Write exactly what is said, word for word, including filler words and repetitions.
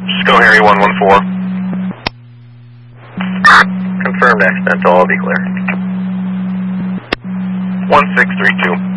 Cisco Harry one one four. Confirmed accidental, I'll be clear. one six three two.